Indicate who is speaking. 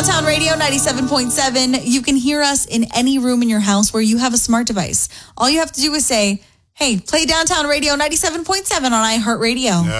Speaker 1: Downtown Radio 97.7. You can hear us in any room in your house where you have a smart device. All you have to do is say, hey, play Downtown Radio 97.7 on iHeartRadio.